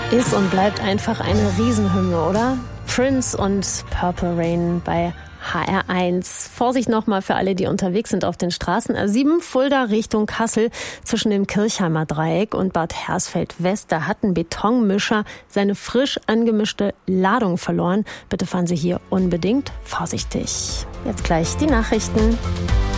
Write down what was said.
Ist und bleibt einfach eine Riesenhymne, oder? Prince und Purple Rain bei HR1. Vorsicht nochmal für alle, die unterwegs sind auf den Straßen. A7 Fulda Richtung Kassel zwischen dem Kirchheimer Dreieck und Bad Hersfeld West. Da hat ein Betonmischer seine frisch angemischte Ladung verloren. Bitte fahren Sie hier unbedingt vorsichtig. Jetzt gleich die Nachrichten.